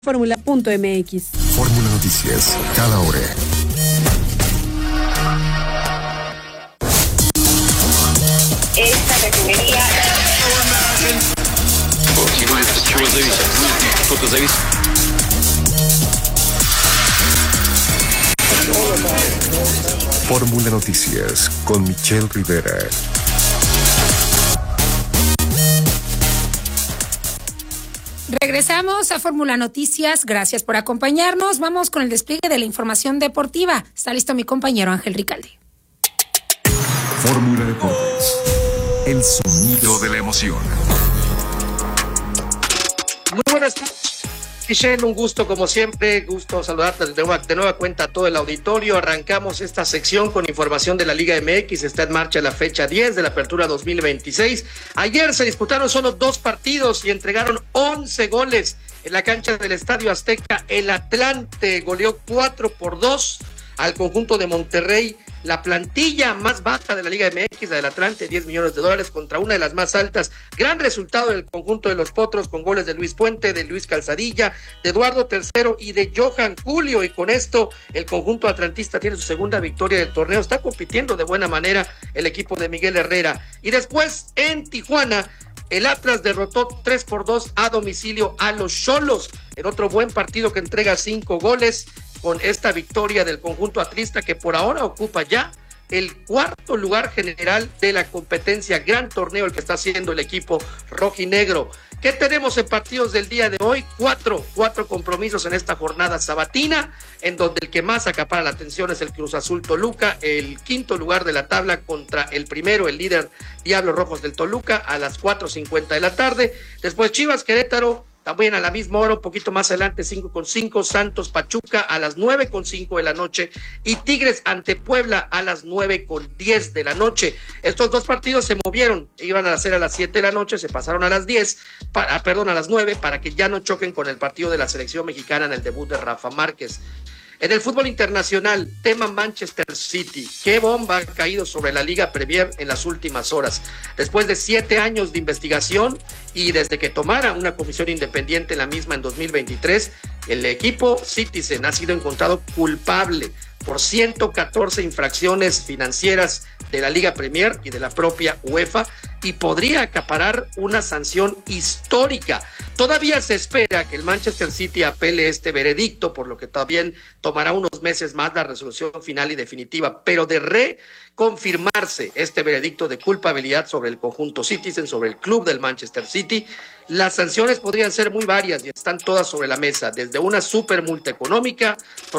Fórmula.mx. Fórmula Noticias, cada hora. Esta refinería. Fórmula Noticias con Michelle Rivera. Regresamos a Fórmula Noticias. Gracias por acompañarnos. Vamos con el despliegue de la información deportiva. Está listo mi compañero Ángel Ricalde. Fórmula Deportes. El sonido de la emoción. Muy buenas tardes, Michelle, un gusto como siempre, gusto saludarte de nueva cuenta a todo el auditorio. Arrancamos esta sección con información de la Liga MX, está en marcha la fecha 10 de la Apertura 2026. Ayer se disputaron solo 2 partidos y entregaron 11 goles en la cancha del Estadio Azteca. El Atlante goleó 4-2 al conjunto de Monterrey. La plantilla más baja de la Liga MX, la del Atlante, $10 millones contra una de las más altas. Gran resultado del conjunto de los Potros con goles de Luis Puente, de Luis Calzadilla, de Eduardo Tercero y de Johan Julio. Y con esto el conjunto atlantista tiene su segunda victoria del torneo. Está compitiendo de buena manera el equipo de Miguel Herrera. Y después en Tijuana, el Atlas derrotó 3-2 a domicilio a los Xolos. En otro buen partido que entrega 5 goles. Con esta victoria del conjunto atlista que por ahora ocupa ya el 4º lugar general de la competencia, gran torneo el que está haciendo el equipo rojinegro. ¿Qué tenemos en partidos del día de hoy? Cuatro compromisos en esta jornada sabatina, en donde el que más acapara la atención es el Cruz Azul Toluca, el 5º lugar de la tabla contra el primero, el líder Diablos Rojos del Toluca, a las 4:50 de la tarde. Después Chivas Querétaro, también a la misma hora, un poquito más adelante, 5:5, Santos Pachuca a las 9:05 de la noche y Tigres ante Puebla a las 9:10 de la noche. Estos 2 partidos se movieron, iban a ser a las 7 de la noche, se pasaron a las 9 para que ya no choquen con el partido de la selección mexicana en el debut de Rafa Márquez. En el fútbol internacional, tema Manchester City. Qué bomba ha caído sobre la Liga Premier en las últimas horas. Después de 7 años de investigación y desde que tomara una comisión independiente en la misma en 2023, el equipo Citizen ha sido encontrado culpable por 114 infracciones financieras de la Liga Premier y de la propia UEFA y podría acaparar una sanción histórica. Todavía se espera que el Manchester City apele este veredicto, por lo que también tomará unos meses más la resolución final y definitiva, pero de reconfirmarse este veredicto de culpabilidad sobre el conjunto Citizen, sobre el club del Manchester City, las sanciones podrían ser muy varias y están todas sobre la mesa, desde una super multa económica,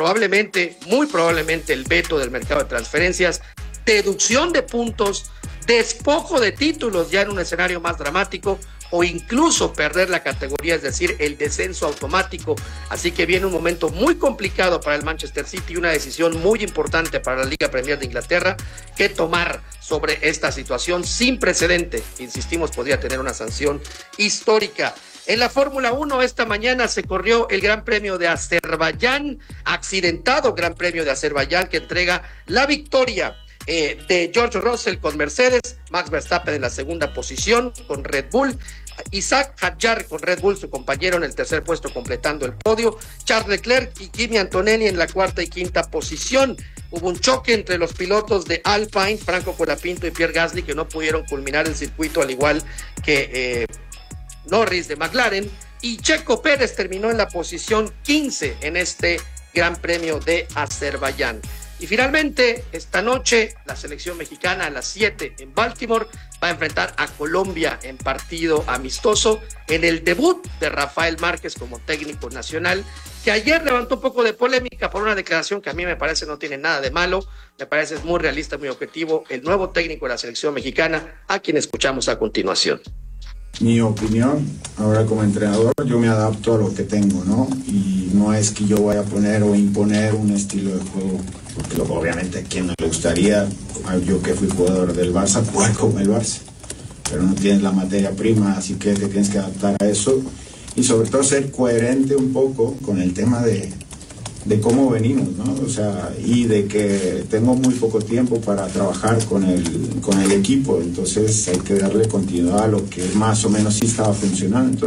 muy probablemente el veto del mercado de transferencias, deducción de puntos, despojo de títulos ya en un escenario más dramático o incluso perder la categoría, es decir, el descenso automático. Así que viene un momento muy complicado para el Manchester City y una decisión muy importante para la Liga Premier de Inglaterra que tomar sobre esta situación sin precedente. Insistimos, podría tener una sanción histórica. En la Fórmula 1 esta mañana se corrió el Gran Premio de Azerbaiyán, accidentado Gran Premio de Azerbaiyán que entrega la victoria de George Russell con Mercedes, Max Verstappen en la segunda posición con Red Bull, Isaac Hadjar con Red Bull, su compañero en el tercer puesto completando el podio, Charles Leclerc y Kimi Antonelli en la cuarta y quinta posición. Hubo un choque entre los pilotos de Alpine, Franco Colapinto y Pierre Gasly, que no pudieron culminar el circuito al igual que Norris de McLaren, y Checo Pérez terminó en la posición 15 en este Gran Premio de Azerbaiyán. Y finalmente, esta noche, la selección mexicana a las 7 en Baltimore va a enfrentar a Colombia en partido amistoso en el debut de Rafael Márquez como técnico nacional, que ayer levantó un poco de polémica por una declaración que a mí me parece no tiene nada de malo, me parece es muy realista, muy objetivo, el nuevo técnico de la selección mexicana, a quien escuchamos a continuación. Mi opinión, ahora como entrenador, yo me adapto a lo que tengo, ¿no? Y no es que yo vaya a poner o imponer un estilo de juego, porque obviamente a quien no le gustaría, yo que fui jugador del Barça, jugar como el Barça, pero no tienes la materia prima, así que te tienes que adaptar a eso y sobre todo ser coherente un poco con el tema de cómo venimos, ¿no? O sea, y de que tengo muy poco tiempo para trabajar con el equipo, entonces hay que darle continuidad a lo que más o menos sí estaba funcionando. Entonces,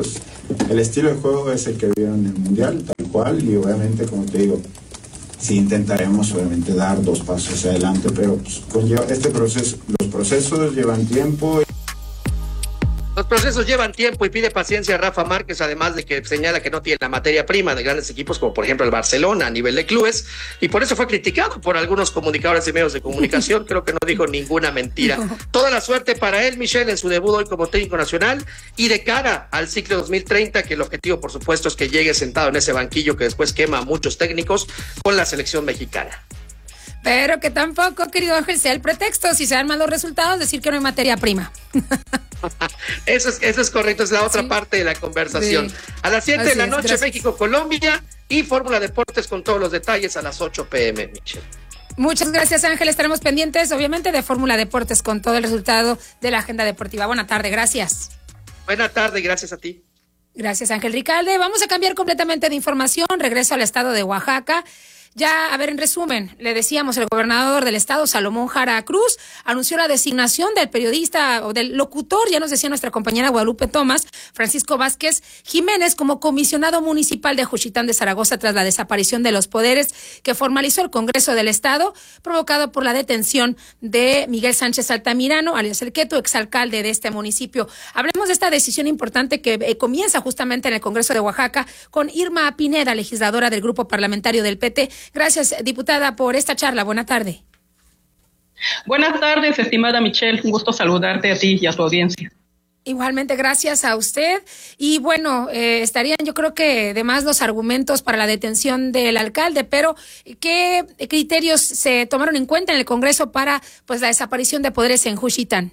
el estilo de juego es el que vieron en el Mundial, tal cual, y obviamente, como te digo, sí intentaremos obviamente dar 2 pasos hacia adelante, pero pues, conlleva este proceso, los procesos llevan tiempo. Los procesos llevan tiempo y pide paciencia a Rafa Márquez, además de que señala que no tiene la materia prima de grandes equipos como por ejemplo el Barcelona a nivel de clubes, y por eso fue criticado por algunos comunicadores y medios de comunicación. Creo que no dijo ninguna mentira. Toda la suerte para él, Michelle, en su debut hoy como técnico nacional y de cara al ciclo 2030, que el objetivo por supuesto es que llegue sentado en ese banquillo que después quema a muchos técnicos con la selección mexicana. Pero que tampoco, querido Ángel, sea el pretexto, si se dan malos resultados, decir que no hay materia prima. Eso es correcto, es la otra parte de la conversación. Sí. A las 7 de la noche, México-Colombia, y Fórmula Deportes con todos los detalles a las 8 p.m, Michelle. Muchas gracias, Ángel. Estaremos pendientes, obviamente, de Fórmula Deportes con todo el resultado de la agenda deportiva. Buena tarde, gracias. Buena tarde, gracias a ti. Gracias, Ángel Ricalde. Vamos a cambiar completamente de información. Regreso al estado de Oaxaca. Ya, a ver, en resumen, le decíamos, el gobernador del estado, Salomón Jara Cruz, anunció la designación del periodista o del locutor, ya nos decía nuestra compañera Guadalupe Tomás, Francisco Vázquez Jiménez, como comisionado municipal de Juchitán de Zaragoza tras la desaparición de los poderes que formalizó el Congreso del Estado, provocado por la detención de Miguel Sánchez Altamirano, alias El Queto, exalcalde de este municipio. Hablemos de esta decisión importante que comienza justamente en el Congreso de Oaxaca con Irma Pineda, legisladora del Grupo Parlamentario del PT. Gracias, diputada, por esta charla. Buena tarde. Buenas tardes, estimada Michelle. Un gusto saludarte a ti y a tu audiencia. Igualmente, gracias a usted. Y bueno, estarían yo creo que de más los argumentos para la detención del alcalde, pero ¿qué criterios se tomaron en cuenta en el Congreso para pues la desaparición de poderes en Juchitán?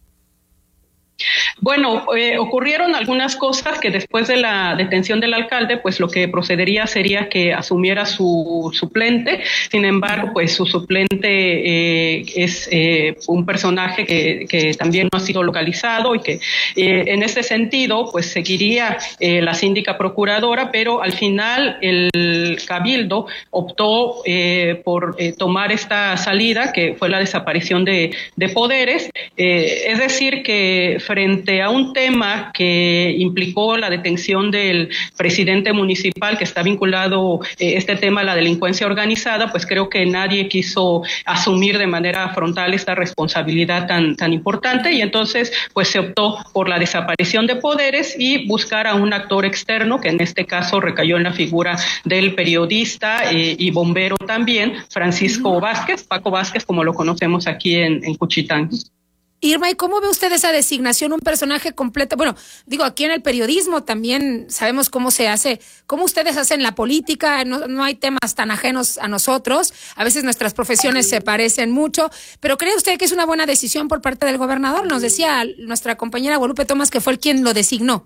Bueno, ocurrieron algunas cosas que después de la detención del alcalde, pues lo que procedería sería que asumiera su suplente. Sin embargo, pues su suplente es un personaje que también no ha sido localizado y que en ese sentido, pues seguiría la síndica procuradora, pero al final el cabildo optó por tomar esta salida, que fue la desaparición de poderes. Es decir, que frente a un tema que implicó la detención del presidente municipal, que está vinculado este tema a la delincuencia organizada, pues creo que nadie quiso asumir de manera frontal esta responsabilidad tan importante, y entonces pues se optó por la desaparición de poderes y buscar a un actor externo, que en este caso recayó en la figura del periodista y bombero también, Francisco Vázquez, Paco Vázquez, como lo conocemos aquí en Juchitán. Irma, ¿y cómo ve usted esa designación? Un personaje completo, bueno, digo, aquí en el periodismo también sabemos cómo se hace, cómo ustedes hacen la política, no hay temas tan ajenos a nosotros, a veces nuestras profesiones se parecen mucho, pero ¿cree usted que es una buena decisión por parte del gobernador? Nos decía nuestra compañera Guadalupe Tomás que fue el quien lo designó.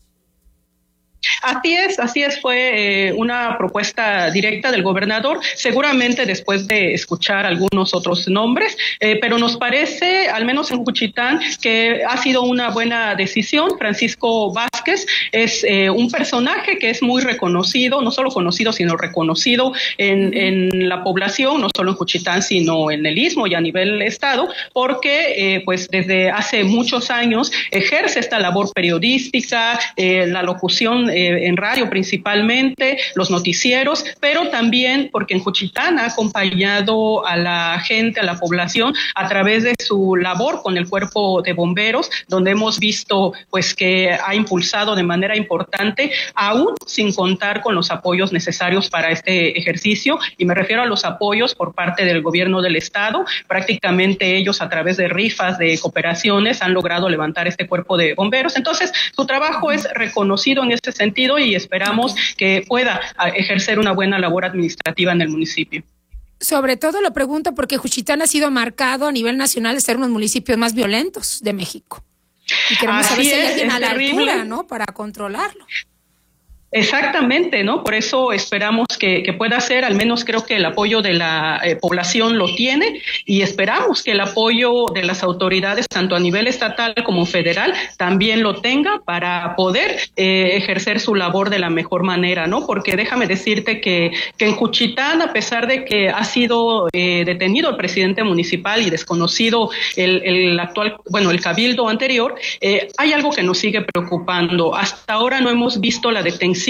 Así es, fue una propuesta directa del gobernador, seguramente después de escuchar algunos otros nombres, pero nos parece, al menos en Juchitán, que ha sido una buena decisión. Francisco Vázquez es un personaje que es muy reconocido, no solo conocido, sino reconocido en la población, no solo en Juchitán, sino en el Istmo y a nivel estado, porque pues desde hace muchos años ejerce esta labor periodística, la locución en radio principalmente, los noticieros, pero también porque en Juchitán ha acompañado a la gente, a la población, a través de su labor con el cuerpo de bomberos, donde hemos visto pues que ha impulsado de manera importante, aún sin contar con los apoyos necesarios para este ejercicio, y me refiero a los apoyos por parte del gobierno del estado. Prácticamente ellos, a través de rifas, de cooperaciones, han logrado levantar este cuerpo de bomberos. Entonces, su trabajo es reconocido en ese sentido y esperamos que pueda ejercer una buena labor administrativa en el municipio. Sobre todo lo pregunto porque Juchitán ha sido marcado a nivel nacional de ser uno de los municipios más violentos de México. Y queremos saber si hay alguien a la altura, ¿no?, para controlarlo. Exactamente, ¿no? Por eso esperamos que pueda ser, al menos creo que el apoyo de la población lo tiene, y esperamos que el apoyo de las autoridades, tanto a nivel estatal como federal, también lo tenga para poder ejercer su labor de la mejor manera, ¿no? Porque déjame decirte que en Juchitán, a pesar de que ha sido detenido el presidente municipal y desconocido el actual, bueno, el cabildo anterior, hay algo que nos sigue preocupando. Hasta ahora no hemos visto la detención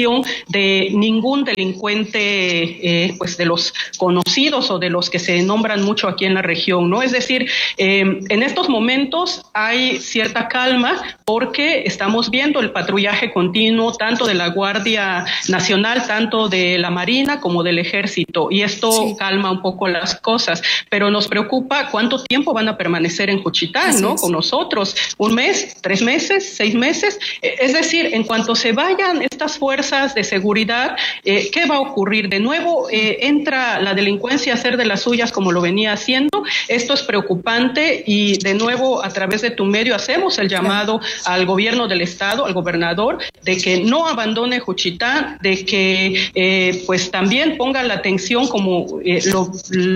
de ningún delincuente, pues de los conocidos o de los que se nombran mucho aquí en la región, ¿no? Es decir, en estos momentos hay cierta calma porque estamos viendo el patrullaje continuo tanto de la Guardia Nacional, tanto de la Marina como del Ejército, y esto calma un poco las cosas, pero nos preocupa cuánto tiempo van a permanecer en Juchitán, ¿no? Con nosotros, 1 mes, 3 meses, 6 meses, es decir, en cuanto se vayan estas fuerzas de seguridad, ¿qué va a ocurrir? De nuevo entra la delincuencia a hacer de las suyas como lo venía haciendo. Esto es preocupante, y de nuevo a través de tu medio hacemos el llamado al gobierno del estado, al gobernador, de que no abandone Juchitán, de que pues también ponga la atención como lo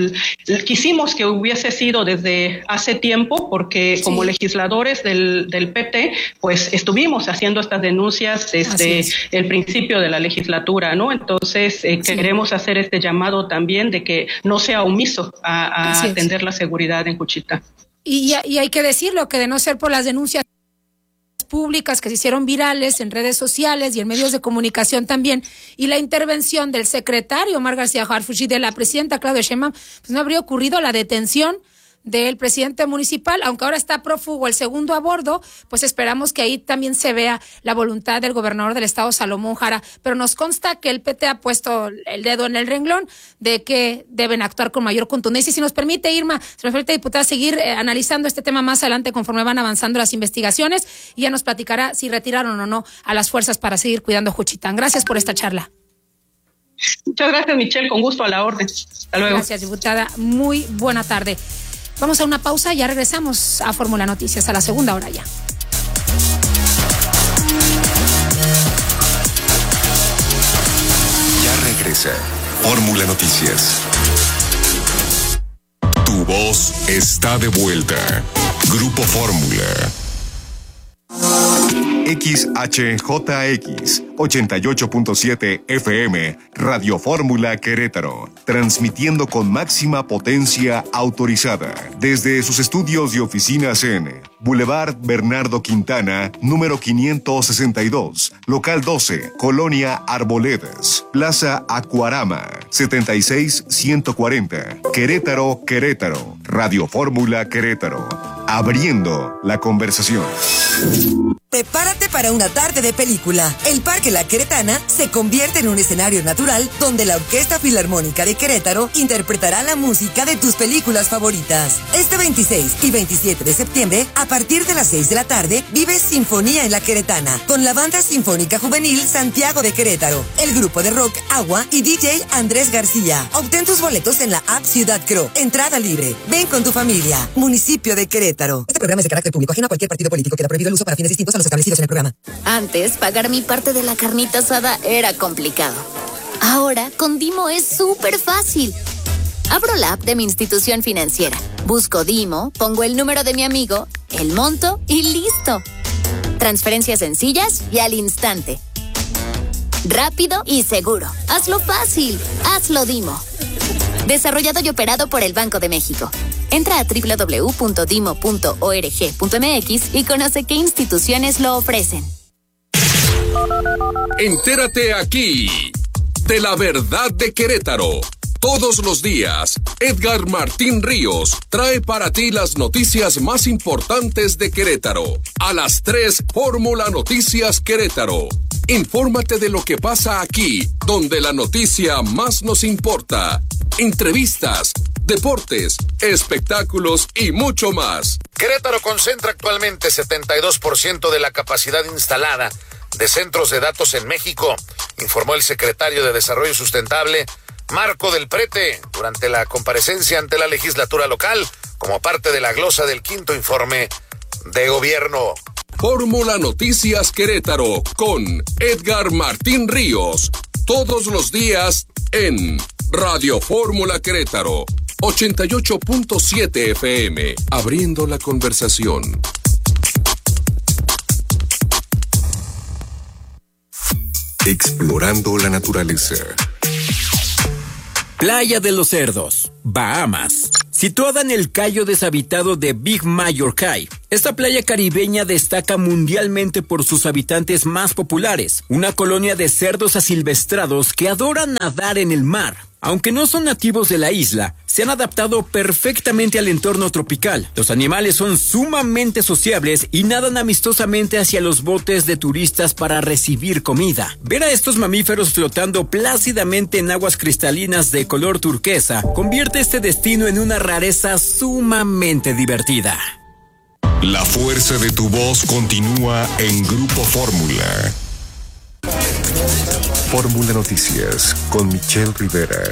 quisimos que hubiese sido desde hace tiempo, porque como legisladores del PT pues estuvimos haciendo estas denuncias desde el principio de la legislatura, ¿no? Entonces queremos hacer este llamado también de que no sea omiso a atender la seguridad en Juchitán. Y hay que decirlo, que de no ser por las denuncias públicas que se hicieron virales en redes sociales y en medios de comunicación también, y la intervención del secretario Omar García Harfuch y de la presidenta Claudia Sheinbaum, pues no habría ocurrido la detención del presidente municipal, aunque ahora está prófugo el segundo a bordo, pues esperamos que ahí también se vea la voluntad del gobernador del estado, Salomón Jara, pero nos consta que el PT ha puesto el dedo en el renglón de que deben actuar con mayor contundencia. Y si nos permite, Irma, se nos permite, diputada, seguir analizando este tema más adelante conforme van avanzando las investigaciones, y ya nos platicará si retiraron o no a las fuerzas para seguir cuidando Juchitán. Gracias por esta charla. Muchas gracias, Michelle, con gusto, a la orden. Hasta luego. Gracias, diputada, muy buena tarde. Vamos a una pausa y ya regresamos a Fórmula Noticias a la segunda hora ya. Ya regresa Fórmula Noticias. Tu voz está de vuelta. Grupo Fórmula. XHJX 88.7 FM, Radio Fórmula Querétaro, transmitiendo con máxima potencia autorizada desde sus estudios y oficinas en Boulevard Bernardo Quintana, número 562, local 12, Colonia Arboledas, Plaza Acuarama, 76140, Querétaro, Querétaro, Radio Fórmula Querétaro, abriendo la conversación. Prepárate para una tarde de película. El Parque La Queretana se convierte en un escenario natural donde la Orquesta Filarmónica de Querétaro interpretará la música de tus películas favoritas. Este 26 y 27 de septiembre, a partir de las 6 de la tarde, vive Sinfonía en La Queretana con la Banda Sinfónica Juvenil Santiago de Querétaro, el grupo de rock Agua y DJ Andrés García. Obtén tus boletos en la app Ciudad Cro. Entrada libre. Ven con tu familia. Municipio de Querétaro. Este programa es de carácter público, ajeno a cualquier partido político. Queda prohibido el uso para fines distintos a los establecidos en el programa. Antes, pagar mi parte de la carnita asada era complicado. Ahora, con Dimo es súper fácil. Abro la app de mi institución financiera, busco Dimo, pongo el número de mi amigo, el monto y listo. Transferencias sencillas y al instante. Rápido y seguro. Hazlo fácil. Hazlo Dimo. Desarrollado y operado por el Banco de México. Entra a www.dimo.org.mx y conoce qué instituciones lo ofrecen. Entérate aquí de la verdad de Querétaro. Todos los días, Edgar Martín Ríos trae para ti las noticias más importantes de Querétaro. A las 3, Fórmula Noticias Querétaro. Infórmate de lo que pasa aquí, donde la noticia más nos importa. Entrevistas, deportes, espectáculos y mucho más. Querétaro concentra actualmente 72% de la capacidad instalada de centros de datos en México, informó el secretario de Desarrollo Sustentable, Marco del Prete, durante la comparecencia ante la legislatura local, como parte de la glosa del 5º informe de gobierno. Fórmula Noticias Querétaro con Edgar Martín Ríos. Todos los días en Radio Fórmula Querétaro 88.7 FM. Abriendo la conversación. Explorando la naturaleza. Playa de los Cerdos, Bahamas. Situada en el cayo deshabitado de Big Major Cay, esta playa caribeña destaca mundialmente por sus habitantes más populares, una colonia de cerdos asilvestrados que adoran nadar en el mar. Aunque no son nativos de la isla, se han adaptado perfectamente al entorno tropical. Los animales son sumamente sociables y nadan amistosamente hacia los botes de turistas para recibir comida. Ver a estos mamíferos flotando plácidamente en aguas cristalinas de color turquesa convierte este destino en una rareza sumamente divertida. La fuerza de tu voz continúa en Grupo Fórmula. Fórmula Noticias con Michelle Rivera.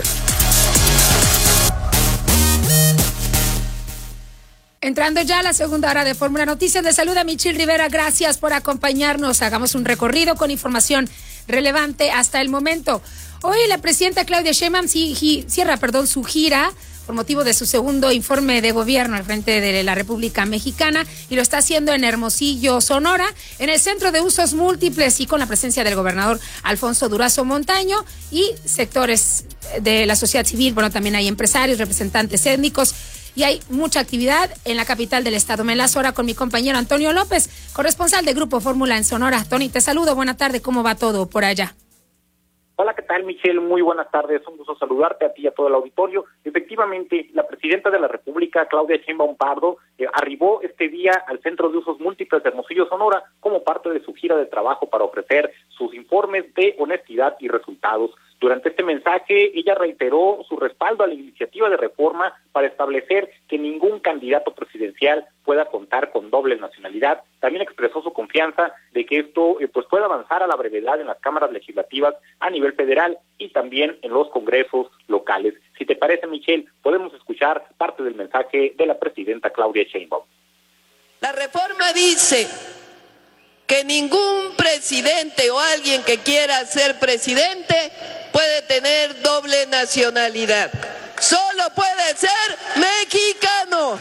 Entrando ya a la segunda hora de Fórmula Noticias, le saluda Michelle Rivera. Gracias por acompañarnos. Hagamos un recorrido con información relevante hasta el momento. Hoy la presidenta Claudia Sheinbaum cierra su gira por motivo de su segundo informe de gobierno al frente de la República Mexicana, y lo está haciendo en Hermosillo, Sonora, en el Centro de Usos Múltiples, y con la presencia del gobernador Alfonso Durazo Montaño y sectores de la sociedad civil. Bueno, también hay empresarios, representantes étnicos, y hay mucha actividad en la capital del estado. Me enlazo ahora con mi compañero Antonio López, corresponsal de Grupo Fórmula en Sonora. Tony, te saludo, buena tarde, ¿cómo va todo por allá? Hola, ¿qué tal, Michelle? Muy buenas tardes, un gusto saludarte a ti y a todo el auditorio. Efectivamente, la presidenta de la República, Claudia Sheinbaum Pardo, arribó este día al Centro de Usos Múltiples de Hermosillo, Sonora, como parte de su gira de trabajo para ofrecer sus informes de honestidad y resultados. Durante este mensaje, ella reiteró su respaldo a la iniciativa de reforma para establecer que ningún candidato presidencial pueda contar con doble nacionalidad. También expresó su confianza de que esto pueda avanzar a la brevedad en las cámaras legislativas a nivel federal y también en los congresos locales. Si te parece, Michelle, podemos escuchar parte del mensaje de la presidenta Claudia Sheinbaum. La reforma dice que ningún presidente o alguien que quiera ser presidente puede tener doble nacionalidad. Solo puede ser mexicano.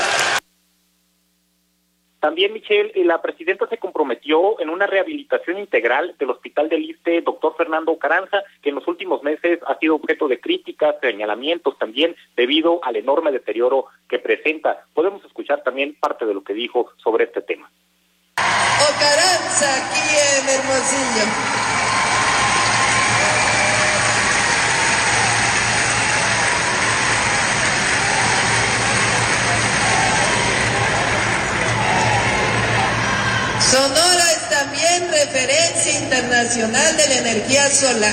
También, Michelle, la presidenta se comprometió en una rehabilitación integral del Hospital del Iste, doctor Fernando Carranza, que en los últimos meses ha sido objeto de críticas, señalamientos también, debido al enorme deterioro que presenta. Podemos escuchar también parte de lo que dijo sobre este tema. O Carranza, aquí en Hermosillo. Sonora es también referencia internacional de la energía solar.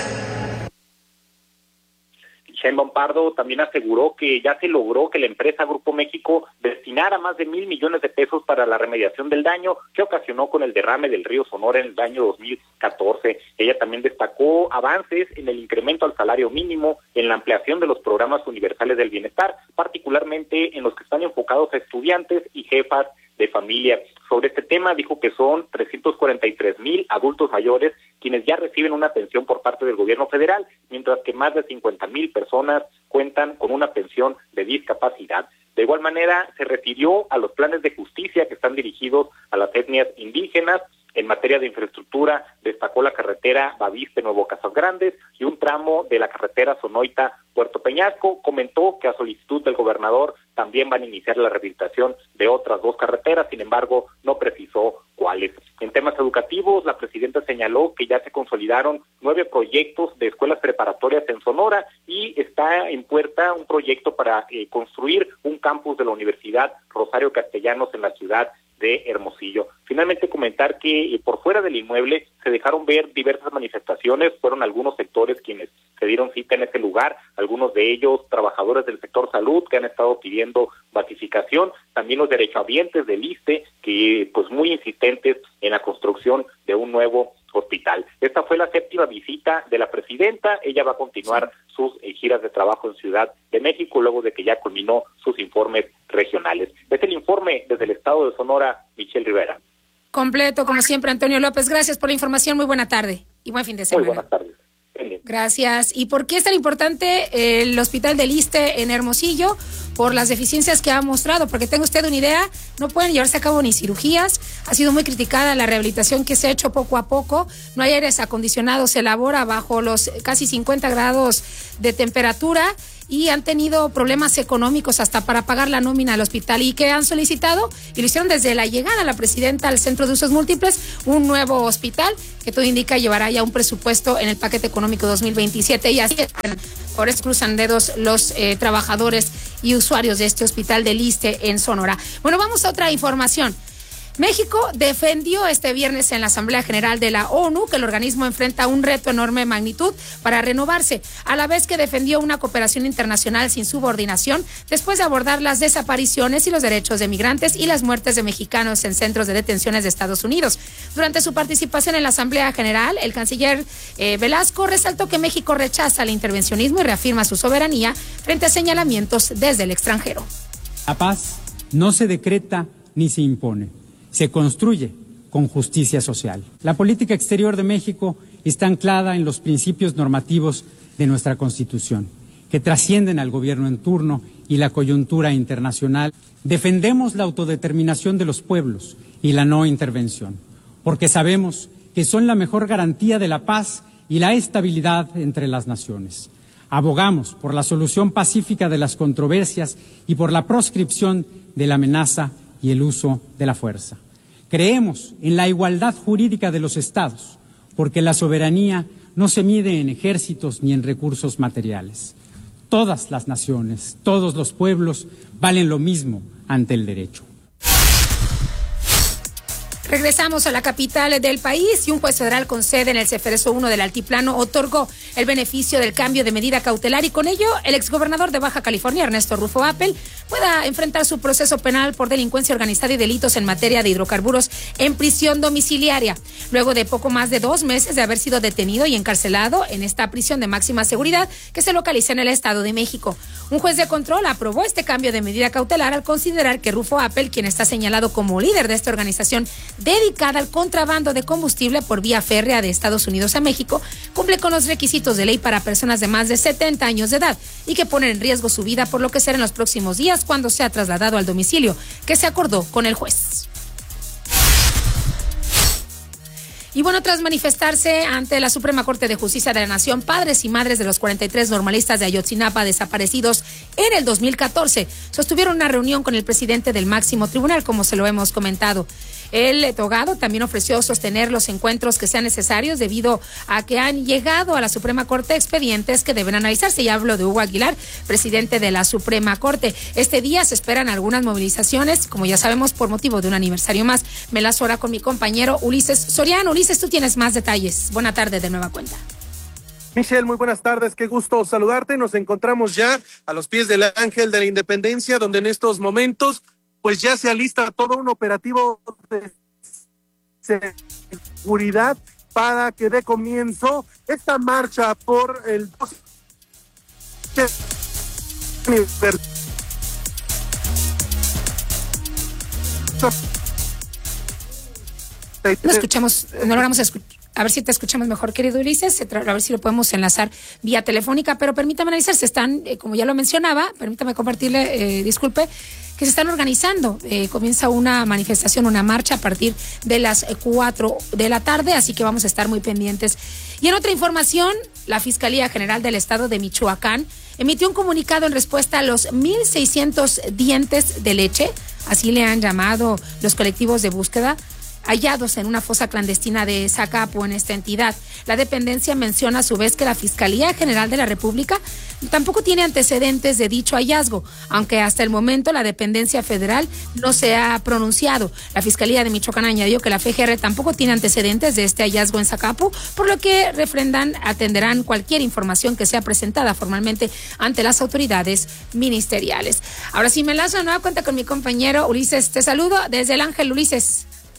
Sheinbaum Pardo también aseguró que ya se logró que la empresa Grupo México destinara más de 1,000 millones de pesos para la remediación del daño que ocasionó con el derrame del río Sonora en el año 2014. Ella también destacó avances en el incremento al salario mínimo, en la ampliación de los programas universales del bienestar, particularmente en los que están enfocados a estudiantes y jefas de familia. Sobre este tema dijo que son 343,000 adultos mayores quienes ya reciben una pensión por parte del gobierno federal, mientras que más de 50,000 personas cuentan con una pensión de discapacidad. De igual manera, se refirió a los planes de justicia que están dirigidos a las etnias indígenas. En materia de infraestructura, destacó la carretera Baviste-Nuevo Casas Grandes y un tramo de la carretera Sonoita-Puerto Peñasco. Comentó que a solicitud del gobernador también van a iniciar la rehabilitación de otras 2 carreteras, sin embargo, no precisó cuáles. En temas educativos, la presidenta señaló que ya se consolidaron 9 proyectos de escuelas preparatorias en Sonora y está en puerta un proyecto para construir un campus de la Universidad Rosario Castellanos en la ciudad de Hermosillo. Finalmente, comentar que por fuera del inmueble se dejaron ver diversas manifestaciones. Fueron algunos sectores quienes se dieron cita en ese lugar, algunos de ellos trabajadores del sector salud que han estado pidiendo basificación, también los derechohabientes del ISSSTE que muy insistentes en la construcción de un nuevo hospital. Esta fue la 7ª visita de la presidenta. Ella va a continuar sus giras de trabajo en Ciudad de México luego de que ya culminó sus informes regionales. Es el informe desde el estado de Sonora, Michelle Rivera. Completo, como siempre, Antonio López. Gracias por la información. Muy buena tarde y buen fin de semana. Muy buenas tardes. Gracias. ¿Y por qué es tan importante el Hospital del Iste en Hermosillo? Por las deficiencias que ha mostrado. Porque tenga usted una idea, no pueden llevarse a cabo ni cirugías. Ha sido muy criticada la rehabilitación que se ha hecho poco a poco. No hay aires acondicionados, se elabora bajo los casi 50 grados de temperatura. Y han tenido problemas económicos hasta para pagar la nómina al hospital. ¿Y qué han solicitado? Y lo hicieron desde la llegada de la presidenta al Centro de Usos Múltiples, un nuevo hospital que todo indica llevará ya un presupuesto en el paquete económico 2027. Y así por eso cruzan dedos los trabajadores y usuarios de este Hospital del Iste en Sonora. Bueno, vamos a otra información. México defendió este viernes en la Asamblea General de la ONU que el organismo enfrenta un reto enorme de magnitud para renovarse, a la vez que defendió una cooperación internacional sin subordinación después de abordar las desapariciones y los derechos de migrantes y las muertes de mexicanos en centros de detenciones de Estados Unidos. Durante su participación en la Asamblea General, el canciller Velasco resaltó que México rechaza el intervencionismo y reafirma su soberanía frente a señalamientos desde el extranjero. La paz no se decreta ni se impone. Se construye con justicia social. La política exterior de México está anclada en los principios normativos de nuestra Constitución, que trascienden al gobierno en turno y la coyuntura internacional. Defendemos la autodeterminación de los pueblos y la no intervención, porque sabemos que son la mejor garantía de la paz y la estabilidad entre las naciones. Abogamos por la solución pacífica de las controversias y por la proscripción de la amenaza y el uso de la fuerza. Creemos en la igualdad jurídica de los estados, porque la soberanía no se mide en ejércitos ni en recursos materiales. Todas las naciones, todos los pueblos valen lo mismo ante el derecho. Regresamos a la capital del país y un juez federal con sede en el Ceferezo 1 del Altiplano otorgó el beneficio del cambio de medida cautelar y con ello el exgobernador de Baja California, Ernesto Rufo Appel, pueda enfrentar su proceso penal por delincuencia organizada y delitos en materia de hidrocarburos en prisión domiciliaria. Luego de poco más de 2 meses de haber sido detenido y encarcelado en esta prisión de máxima seguridad que se localiza en el Estado de México. Un juez de control aprobó este cambio de medida cautelar al considerar que Rufo Appel, quien está señalado como líder de esta organización dedicada al contrabando de combustible por vía férrea de Estados Unidos a México, cumple con los requisitos de ley para personas de más de 70 años de edad y que ponen en riesgo su vida, por lo que será en los próximos días cuando sea trasladado al domicilio que se acordó con el juez. Y bueno, tras manifestarse ante la Suprema Corte de Justicia de la Nación, padres y madres de los 43 normalistas de Ayotzinapa desaparecidos en el 2014 sostuvieron una reunión con el presidente del máximo tribunal, como se lo hemos comentado. El togado también ofreció sostener los encuentros que sean necesarios debido a que han llegado a la Suprema Corte expedientes que deben analizarse. Y hablo de Hugo Aguilar, presidente de la Suprema Corte. Este día se esperan algunas movilizaciones, como ya sabemos, por motivo de un aniversario más. Me enlazo ahora con mi compañero Ulises Soriano. Ulises, tú tienes más detalles. Buena tarde de nueva cuenta. Michelle, muy buenas tardes, qué gusto saludarte. Nos encontramos ya a los pies del Ángel de la Independencia, donde en estos momentos pues ya se alista todo un operativo de seguridad para que dé comienzo esta marcha por el No escuchamos, no logramos escuchar. A ver si te escuchamos mejor, querido Ulises, a ver si lo podemos enlazar vía telefónica, pero permítame analizar, se están, como ya lo mencionaba, permítame compartirle, disculpe, que se están organizando. Comienza una manifestación, una marcha a partir de las 4 de la tarde, así que vamos a estar muy pendientes. Y en otra información, la Fiscalía General del Estado de Michoacán emitió un comunicado en respuesta a los 1,600 dientes de leche, así le han llamado los colectivos de búsqueda, hallados en una fosa clandestina de Zacapu en esta entidad. La dependencia menciona a su vez que la Fiscalía General de la República tampoco tiene antecedentes de dicho hallazgo, aunque hasta el momento la dependencia federal no se ha pronunciado. La Fiscalía de Michoacán añadió que la FGR tampoco tiene antecedentes de este hallazgo en Zacapu, por lo que atenderán cualquier información que sea presentada formalmente ante las autoridades ministeriales. Ahora sí me enlazo de nueva cuenta con mi compañero Ulises. Te saludo desde el Ángel, Ulises.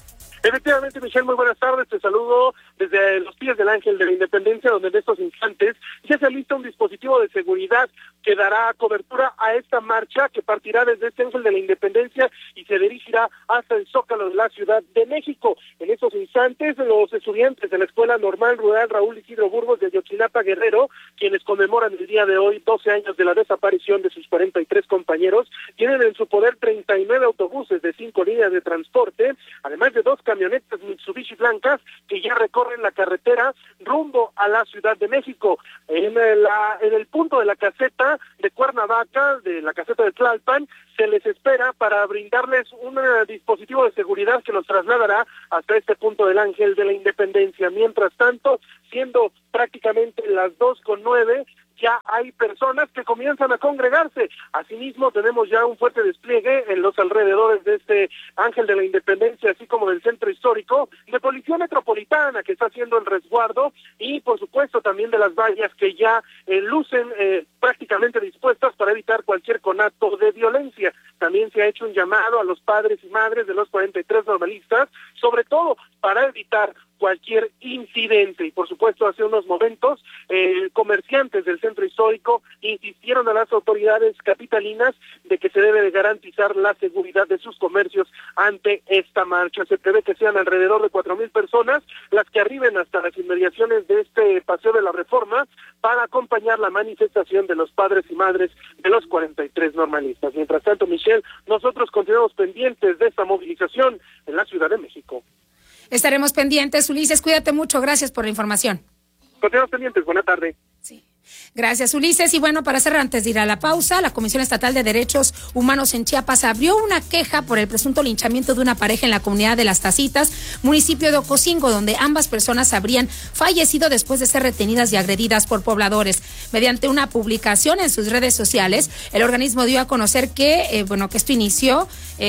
Efectivamente, Michelle, muy buenas tardes. Te saludo desde los pies del Ángel de la Independencia, donde en estos instantes ya se alista un dispositivo de seguridad que dará cobertura a esta marcha que partirá desde este Ángel de la Independencia y se dirigirá hasta el Zócalo de la Ciudad de México. En estos instantes, los estudiantes de la Escuela Normal Rural Raúl Isidro Burgos de Ayotzinapa, Guerrero, quienes conmemoran el día de hoy 12 años de la desaparición de sus 43 compañeros, tienen en su poder 39 autobuses de 5 líneas de transporte, además de 2 camionetas Mitsubishi blancas que ya recorren la carretera rumbo a la Ciudad de México. En el punto de la caseta de Cuernavaca, de la caseta de Tlalpan, se les espera para brindarles un dispositivo de seguridad que los trasladará hasta este punto del Ángel de la Independencia. Mientras tanto, siendo prácticamente las 2:09, ya hay personas que comienzan a congregarse. Asimismo, tenemos ya un fuerte despliegue en los alrededores de este Ángel de la Independencia, así como del centro histórico, de Policía Metropolitana, que está haciendo el resguardo, y por supuesto también de las vallas que ya lucen prácticamente dispuestas para evitar cualquier conato de violencia. También se ha hecho un llamado a los padres y madres de los 43 normalistas, sobre todo para evitar cualquier incidente. Y por supuesto, hace unos momentos, comerciantes del centro histórico insistieron a las autoridades capitalinas de que se debe de garantizar la seguridad de sus comercios ante esta marcha. Se prevé que sean alrededor de 4,000 personas las que arriben hasta las inmediaciones de este Paseo de la Reforma para acompañar la manifestación de los padres y madres de los 43 normalistas. Mientras tanto, Michelle, nosotros continuamos pendientes de esta movilización en la Ciudad de México. Estaremos pendientes. Ulises, cuídate mucho. Gracias por la información. Continuamos pendientes. Buena tarde. Sí. Gracias, Ulises. Y bueno, para cerrar, antes de ir a la pausa, la Comisión Estatal de Derechos Humanos en Chiapas abrió una queja por el presunto linchamiento de una pareja en la comunidad de Las Tacitas, municipio de Ocosingo, donde ambas personas habrían fallecido después de ser retenidas y agredidas por pobladores. Mediante una publicación en sus redes sociales, el organismo dio a conocer que esto inició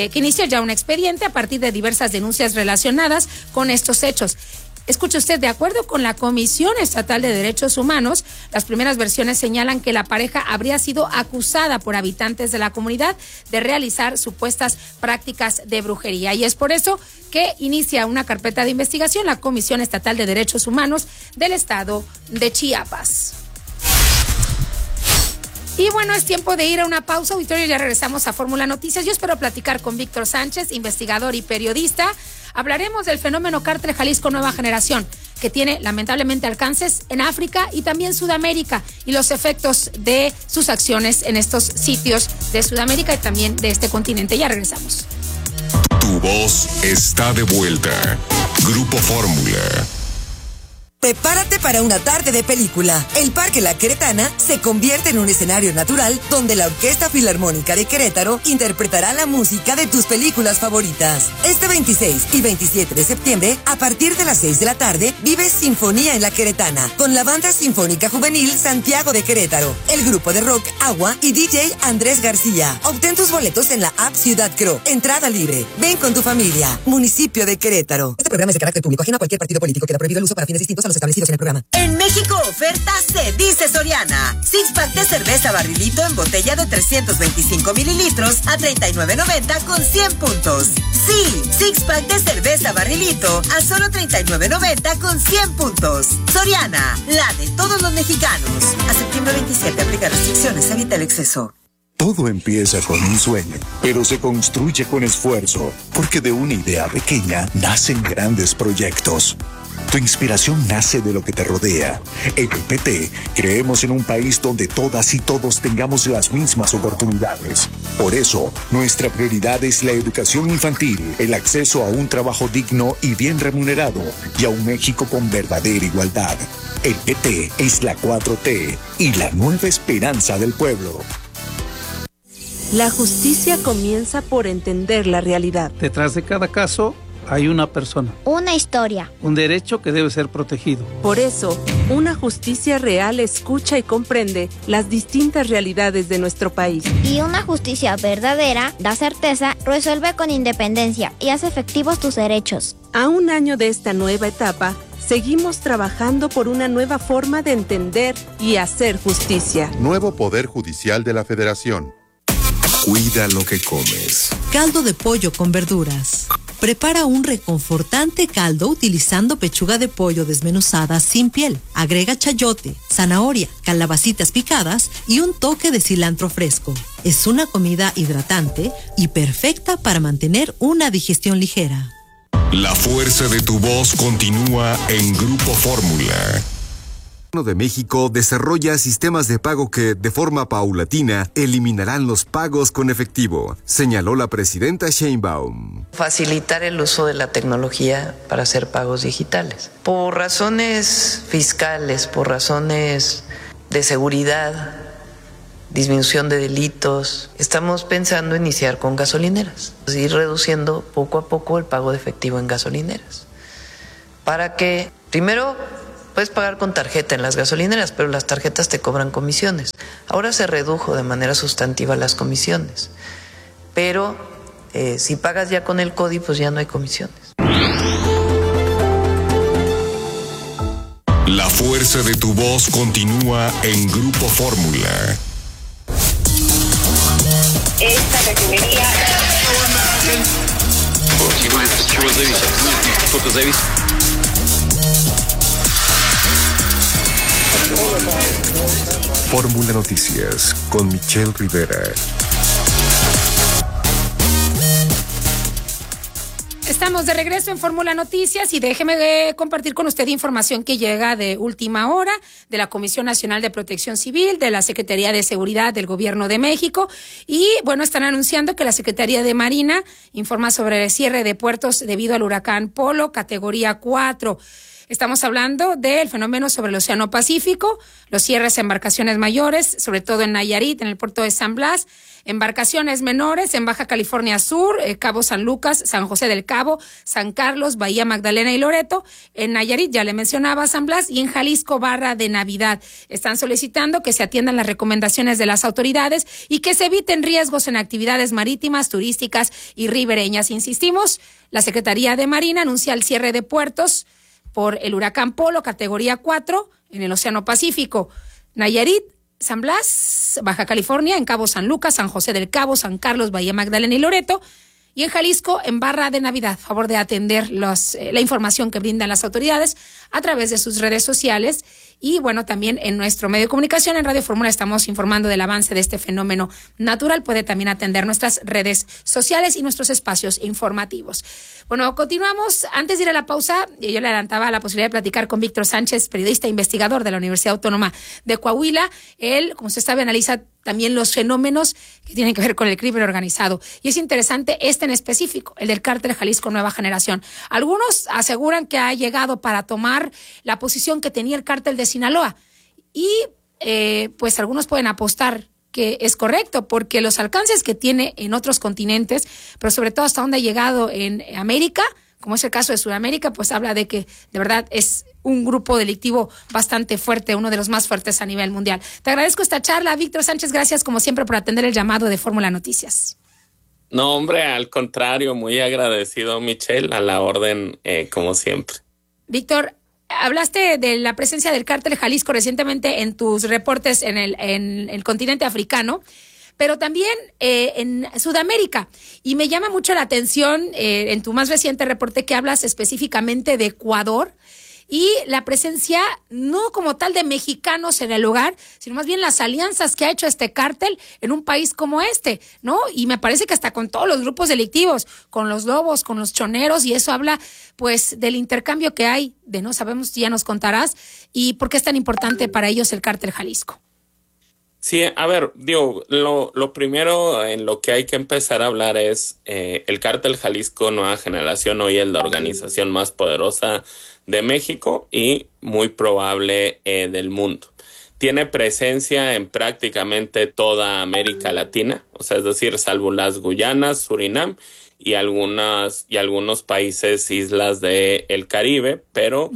ya un expediente a partir de diversas denuncias relacionadas con estos hechos. Escuche usted, de acuerdo con la Comisión Estatal de Derechos Humanos, las primeras versiones señalan que la pareja habría sido acusada por habitantes de la comunidad de realizar supuestas prácticas de brujería. Y es por eso que inicia una carpeta de investigación la Comisión Estatal de Derechos Humanos del Estado de Chiapas. Y bueno, es tiempo de ir a una pausa, auditorio, ya regresamos a Fórmula Noticias. Yo espero platicar con Víctor Sánchez, investigador y periodista. Hablaremos del fenómeno Cártel Jalisco Nueva Generación, que tiene lamentablemente alcances en África y también Sudamérica, y los efectos de sus acciones en estos sitios de Sudamérica y también de este continente. Ya regresamos. Tu voz está de vuelta. Grupo Fórmula. Prepárate para una tarde de película. El Parque La Queretana se convierte en un escenario natural donde la Orquesta Filarmónica de Querétaro interpretará la música de tus películas favoritas. Este 26 y 27 de septiembre, a partir de las 6 de la tarde, vive Sinfonía en La Queretana con la Banda Sinfónica Juvenil Santiago de Querétaro, el grupo de rock Agua y DJ Andrés García. Obtén tus boletos en la app Ciudad Cro. Entrada libre. Ven con tu familia. Municipio de Querétaro. Este programa es de carácter público, ajeno a cualquier partido político. Queda prohibido el uso para fines distintos a los establecidos en el programa. En México oferta se dice Soriana. Six-pack de cerveza Barrilito en botella de 325 mililitros a $39.90 con 100 puntos. Sí, six-pack de cerveza Barrilito a solo $39.90 con 100 puntos. Soriana, la de todos los mexicanos. A septiembre 27, aplica restricciones, evita el exceso. Todo empieza con un sueño, pero se construye con esfuerzo, porque de una idea pequeña nacen grandes proyectos. Tu inspiración nace de lo que te rodea. En el PT creemos en un país donde todas y todos tengamos las mismas oportunidades. Por eso, nuestra prioridad es la educación infantil, el acceso a un trabajo digno y bien remunerado, y a un México con verdadera igualdad. El PT es la 4T y la nueva esperanza del pueblo. La justicia comienza por entender la realidad. Detrás de cada caso hay una persona. Una historia. Un derecho que debe ser protegido. Por eso, una justicia real escucha y comprende las distintas realidades de nuestro país. Y una justicia verdadera da certeza, resuelve con independencia y hace efectivos tus derechos. A un año de esta nueva etapa, seguimos trabajando por una nueva forma de entender y hacer justicia. Nuevo Poder Judicial de la Federación. Cuida lo que comes. Caldo de pollo con verduras. Prepara un reconfortante caldo utilizando pechuga de pollo desmenuzada sin piel. Agrega chayote, zanahoria, calabacitas picadas y un toque de cilantro fresco. Es una comida hidratante y perfecta para mantener una digestión ligera. La fuerza de tu voz continúa en Grupo Fórmula. El Gobierno de México desarrolla sistemas de pago que, de forma paulatina, eliminarán los pagos con efectivo, señaló la presidenta Sheinbaum. Facilitar el uso de la tecnología para hacer pagos digitales. Por razones fiscales, por razones de seguridad, disminución de delitos, estamos pensando iniciar con gasolineras, ir reduciendo poco a poco el pago de efectivo en gasolineras, para que primero puedes pagar con tarjeta en las gasolineras, pero las tarjetas te cobran comisiones. Ahora se redujo de manera sustantiva las comisiones, pero si pagas ya con el CODI, pues ya no hay comisiones. La fuerza de tu voz continúa en Grupo Fórmula. Esta refinería. Fórmula Noticias con Michelle Rivera. Estamos de regreso en Fórmula Noticias y déjeme compartir con usted información que llega de última hora de la Comisión Nacional de Protección Civil, de la Secretaría de Seguridad del Gobierno de México y, bueno, están anunciando que la Secretaría de Marina informa sobre el cierre de puertos debido al huracán Polo, categoría 4. Estamos hablando del fenómeno sobre el Océano Pacífico, los cierres a embarcaciones mayores, sobre todo en Nayarit, en el puerto de San Blas, embarcaciones menores en Baja California Sur, Cabo San Lucas, San José del Cabo, San Carlos, Bahía Magdalena y Loreto. En Nayarit, ya le mencionaba, San Blas, y en Jalisco, Barra de Navidad. Están solicitando que se atiendan las recomendaciones de las autoridades y que se eviten riesgos en actividades marítimas, turísticas y ribereñas. Insistimos, la Secretaría de Marina anuncia el cierre de puertos por el huracán Polo, categoría 4, en el Océano Pacífico. Nayarit, San Blas, Baja California, en Cabo San Lucas, San José del Cabo, San Carlos, Bahía Magdalena y Loreto. Y en Jalisco, en Barra de Navidad. Favor de atender la información que brindan las autoridades a través de sus redes sociales. Y bueno, también en nuestro medio de comunicación, en Radio Fórmula, estamos informando del avance de este fenómeno natural. Puede también atender nuestras redes sociales y nuestros espacios informativos. Bueno, continuamos. Antes de ir a la pausa, yo le adelantaba la posibilidad de platicar con Víctor Sánchez, periodista e investigador de la Universidad Autónoma de Coahuila. Él, como usted sabe, analiza también los fenómenos que tienen que ver con el crimen organizado. Y es interesante este en específico, el del cártel Jalisco Nueva Generación. Algunos aseguran que ha llegado para tomar la posición que tenía el cártel de Sinaloa. Y pues algunos pueden apostar que es correcto, porque los alcances que tiene en otros continentes, pero sobre todo hasta donde ha llegado en América, como es el caso de Sudamérica, pues habla de que de verdad es un grupo delictivo bastante fuerte, uno de los más fuertes a nivel mundial. Te agradezco esta charla, Víctor Sánchez, gracias como siempre por atender el llamado de Fórmula Noticias. No, hombre, al contrario, muy agradecido, Michelle, a la orden, como siempre. Víctor, hablaste de la presencia del cártel Jalisco recientemente en tus reportes en el continente africano, pero también en Sudamérica. Y me llama mucho la atención en tu más reciente reporte que hablas específicamente de Ecuador y la presencia no como tal de mexicanos en el lugar, sino más bien las alianzas que ha hecho este cártel en un país como este, ¿no? Y me parece que hasta con todos los grupos delictivos, con los lobos, con los choneros, y eso habla pues del intercambio que hay, de no sabemos, ya nos contarás, y por qué es tan importante para ellos el cártel Jalisco. Sí, a ver, digo, lo primero en lo que hay que empezar a hablar es el cártel Jalisco Nueva Generación hoy es la organización más poderosa de México y muy probable del mundo. Tiene presencia en prácticamente toda América Latina, o sea, es decir, salvo las Guyanas, Surinam y algunos países, islas del Caribe, pero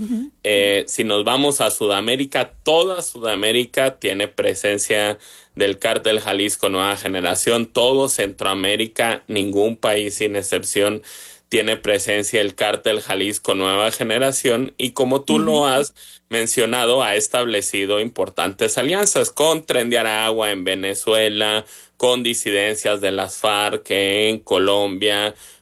si nos vamos a Sudamérica, toda Sudamérica tiene presencia del cártel Jalisco Nueva Generación, todo Centroamérica, ningún país sin excepción tiene presencia el cártel Jalisco Nueva Generación y como tú lo has mencionado, ha establecido importantes alianzas con Tren de Aragua en Venezuela, con disidencias de las FARC en Colombia,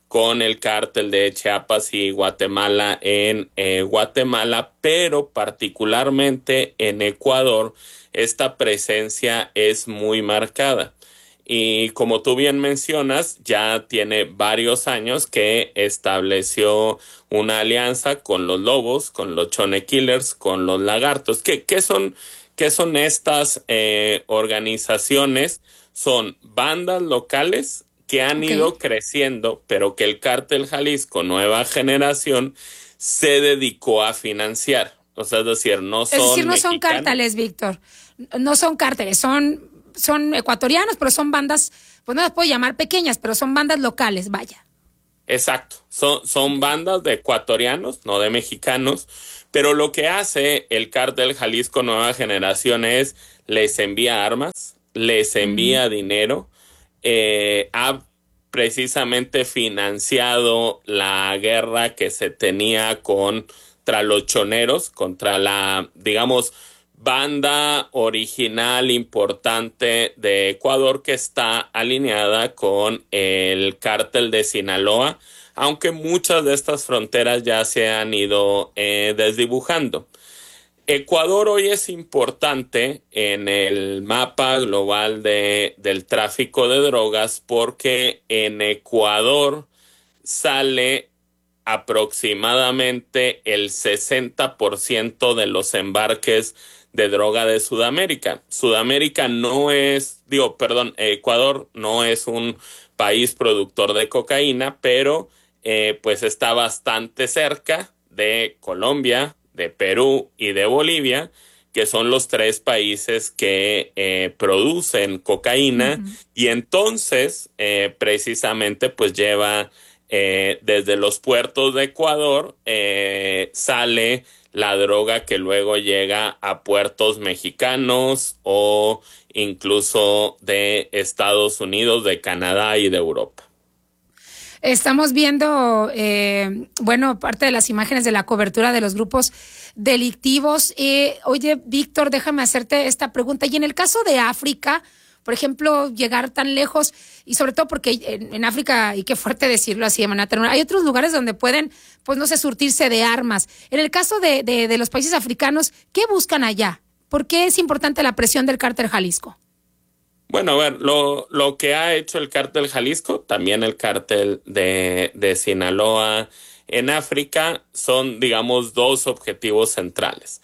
con el cártel de Chiapas y Guatemala en Guatemala, pero particularmente en Ecuador esta presencia es muy marcada. Y como tú bien mencionas, ya tiene varios años que estableció una alianza con los lobos, con los Chone Killers, con los lagartos. ¿Qué son estas organizaciones? Son bandas locales que han ido creciendo, pero que el Cártel Jalisco Nueva Generación se dedicó a financiar. O sea, es decir, no son cárteles, Víctor. No son cárteles, son ecuatorianos, pero son bandas, pues no las puedo llamar pequeñas, pero son bandas locales, vaya. Exacto, son bandas de ecuatorianos, no de mexicanos, pero lo que hace el Cártel Jalisco Nueva Generación es les envía armas, les envía dinero, ha precisamente financiado la guerra que se tenía contra los choneros, contra la, digamos, banda original importante de Ecuador que está alineada con el cártel de Sinaloa, aunque muchas de estas fronteras ya se han ido desdibujando. Ecuador hoy es importante en el mapa global del tráfico de drogas porque en Ecuador sale aproximadamente el 60% de los embarques de droga de Sudamérica. Ecuador no es un país productor de cocaína, pero pues está bastante cerca de Colombia, de Perú y de Bolivia, que son los 3 países que producen cocaína, y entonces precisamente pues lleva desde los puertos de Ecuador sale la droga que luego llega a puertos mexicanos o incluso de Estados Unidos, de Canadá y de Europa. Estamos viendo, parte de las imágenes de la cobertura de los grupos delictivos. Oye, Víctor, déjame hacerte esta pregunta. Y en el caso de África, por ejemplo, llegar tan lejos, y sobre todo porque en África, y qué fuerte decirlo así de manera terrenal, hay otros lugares donde pueden, pues no sé, surtirse de armas. En el caso de los países africanos, ¿qué buscan allá? ¿Por qué es importante la presión del Cártel Jalisco? Bueno, a ver, lo que ha hecho el Cártel Jalisco, también el Cártel de Sinaloa en África, son, digamos, 2 objetivos centrales.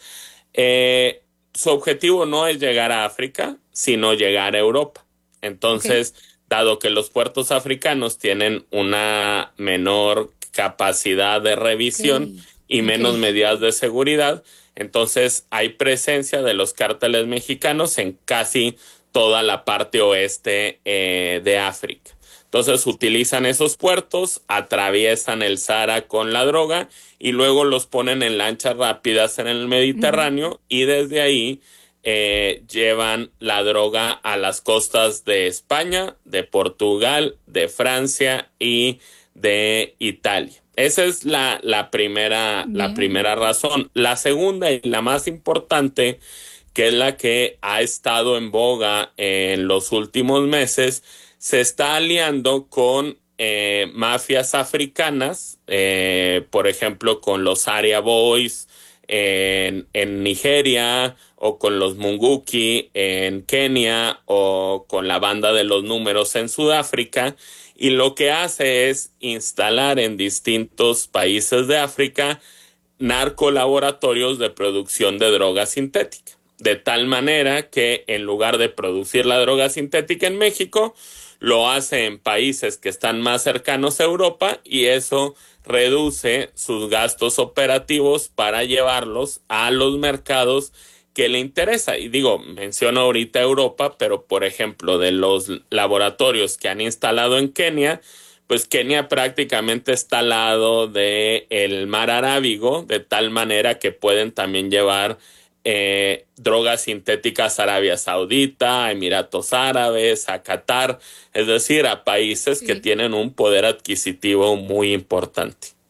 Su objetivo no es llegar a África, sino llegar a Europa. Entonces, dado que los puertos africanos tienen una menor capacidad de revisión y menos medidas de seguridad, entonces hay presencia de los cárteles mexicanos en casi toda la parte oeste de África. Entonces utilizan esos puertos, atraviesan el Sahara con la droga y luego los ponen en lanchas rápidas en el Mediterráneo y desde ahí llevan la droga a las costas de España, de Portugal, de Francia y de Italia. Esa es la primera razón. La segunda y la más importante, que es la que ha estado en boga en los últimos meses, se está aliando con mafias africanas, por ejemplo, con los Area Boys en Nigeria, o con los Munguki en Kenia, o con la banda de los Números en Sudáfrica, y lo que hace es instalar en distintos países de África narcolaboratorios de producción de droga sintética. De tal manera que en lugar de producir la droga sintética en México, lo hace en países que están más cercanos a Europa y eso reduce sus gastos operativos para llevarlos a los mercados que le interesa. Y digo, menciono ahorita Europa, pero por ejemplo, de los laboratorios que han instalado en Kenia, pues Kenia prácticamente está al lado del mar Arábigo, de tal manera que pueden también llevar drogas sintéticas a Arabia Saudita, a Emiratos Árabes, a Qatar, es decir, a países que tienen un poder adquisitivo muy importante.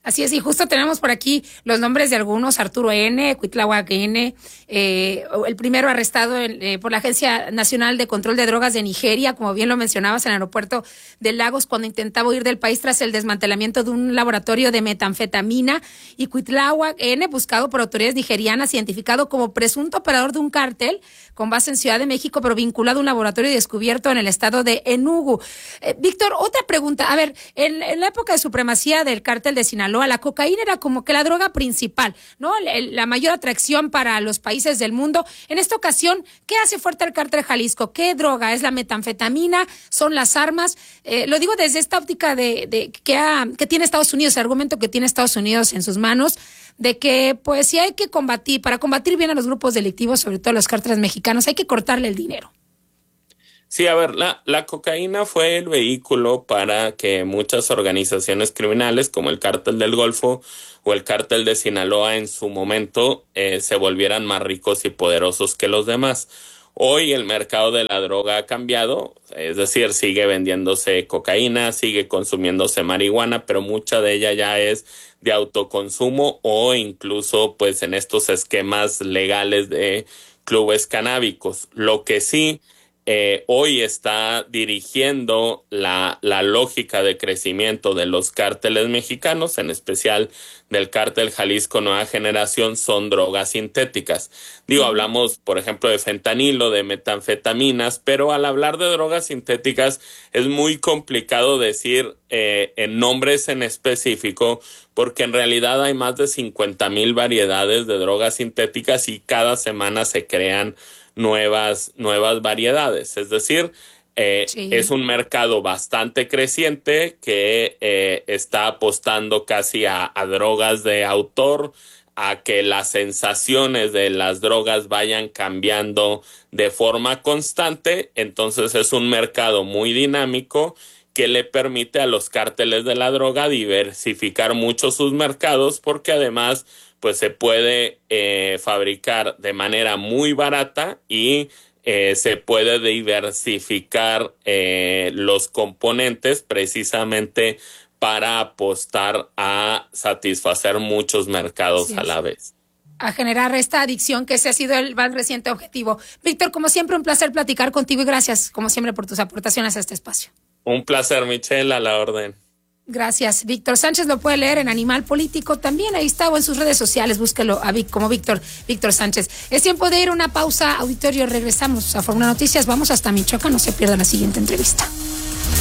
Así es, y justo tenemos por aquí los nombres de algunos: Arturo N., Cuitláhuac N., el primero arrestado por la Agencia Nacional de Control de Drogas de Nigeria, como bien lo mencionabas, en el aeropuerto de Lagos, cuando intentaba huir del país tras el desmantelamiento de un laboratorio de metanfetamina. Y Cuitláhuac N., buscado por autoridades nigerianas, identificado como presunto operador de un cártel con base en Ciudad de México, pero vinculado a un laboratorio descubierto en el estado de Enugu. Víctor, otra pregunta. A ver, en la época de supremacía del cártel de Sinaloa, la cocaína era como que la droga principal, ¿no? La mayor atracción para los países del mundo. En esta ocasión, ¿qué hace fuerte al cártel Jalisco? ¿Qué droga? ¿Es la metanfetamina? ¿Son las armas? Lo digo desde esta óptica que tiene Estados Unidos, el argumento que tiene Estados Unidos en sus manos, de que, pues, si hay que combatir, para combatir bien a los grupos delictivos, sobre todo a los cárteles mexicanos, hay que cortarle el dinero. Sí, a ver, la cocaína fue el vehículo para que muchas organizaciones criminales, como el Cártel del Golfo o el Cártel de Sinaloa en su momento, se volvieran más ricos y poderosos que los demás. Hoy el mercado de la droga ha cambiado, es decir, sigue vendiéndose cocaína, sigue consumiéndose marihuana, pero mucha de ella ya es de autoconsumo o incluso pues en estos esquemas legales de clubes canábicos. Lo que sí hoy está dirigiendo la lógica de crecimiento de los cárteles mexicanos, en especial del cártel Jalisco Nueva Generación, son drogas sintéticas. Hablamos, por ejemplo, de fentanilo, de metanfetaminas, pero al hablar de drogas sintéticas es muy complicado decir en nombres en específico, porque en realidad hay más de 50,000 variedades de drogas sintéticas y cada semana se crean nuevas variedades. Es decir, es un mercado bastante creciente que está apostando casi a drogas de autor, a que las sensaciones de las drogas vayan cambiando de forma constante. Entonces es un mercado muy dinámico que le permite a los cárteles de la droga diversificar mucho sus mercados, porque además pues se puede fabricar de manera muy barata y se puede diversificar los componentes precisamente para apostar a satisfacer muchos mercados a la vez. A generar esta adicción, que ese ha sido el más reciente objetivo. Víctor, como siempre, un placer platicar contigo y gracias, como siempre, por tus aportaciones a este espacio. Un placer, Michelle, a la orden. Gracias. Víctor Sánchez lo puede leer en Animal Político, también ahí está, o en sus redes sociales, búsquelo como Víctor Sánchez. Es tiempo de ir a una pausa, auditorio, regresamos a Fórmula Noticias, vamos hasta Michoacán, no se pierda la siguiente entrevista.